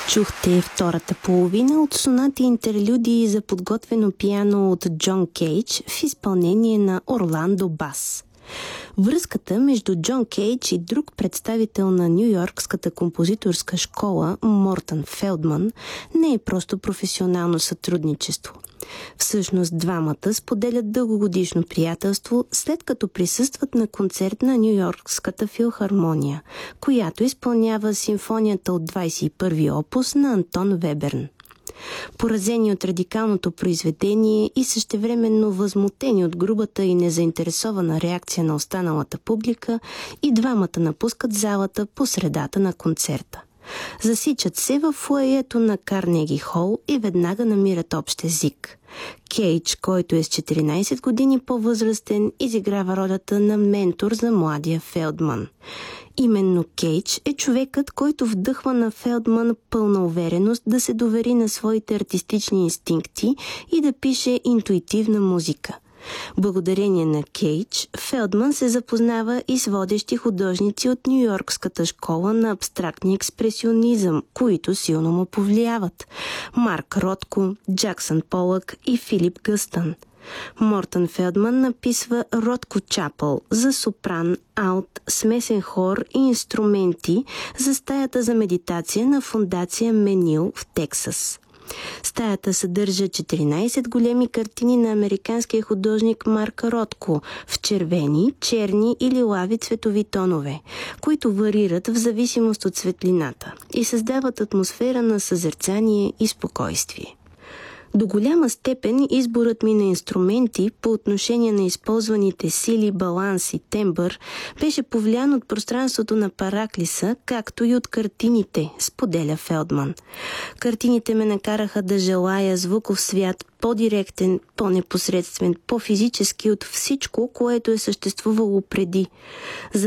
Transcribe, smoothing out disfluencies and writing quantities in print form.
Чухте втората половина от сонати интерлюдии за подготвено пиано от Джон Кейдж в изпълнение на Орландо Бас. Връзката между Джон Кейдж и друг представител на нюйоркската композиторска школа Мортън Фелдман не е просто професионално сътрудничество. Всъщност двамата споделят дългогодишно приятелство, след като присъстват на концерт на Нюйоркската филхармония, която изпълнява симфонията от 21-ви опус на Антон Веберн. Поразени от радикалното произведение и същевременно възмутени от грубата и незаинтересована реакция на останалата публика, и двамата напускат залата по средата на концерта. Засичат се в фоайето на Карнеги Хол и веднага намират общ език. Кейдж, който е с 14 години по-възрастен, изиграва ролята на ментор за младия Фелдман. Именно Кейдж е човекът, който вдъхва на Фелдман пълна увереност да се довери на своите артистични инстинкти и да пише интуитивна музика. Благодарение на Кейдж, Фелдман се запознава и с водещи художници от Нюйоркската школа на абстрактния експресионизъм, които силно му повлияват – Марк Ротко, Джаксън Полък и Филип Гъстън. Мортън Фелдман написва Ротко Чапъл за сопран, алт, смесен хор и инструменти за стаята за медитация на фондация Менил в Тексас. Стаята съдържа 14 големи картини на американския художник Марк Ротко в червени, черни и лилави цветови тонове, които варират в зависимост от светлината и създават атмосфера на съзерцание и спокойствие. До голяма степен изборът ми на инструменти по отношение на използваните сили, баланс и тембър беше повлиян от пространството на Параклиса, както и от картините, споделя Фелдман. Картините ме накараха да желая звуков свят по-директен, по-непосредствен, по-физически от всичко, което е съществувало преди.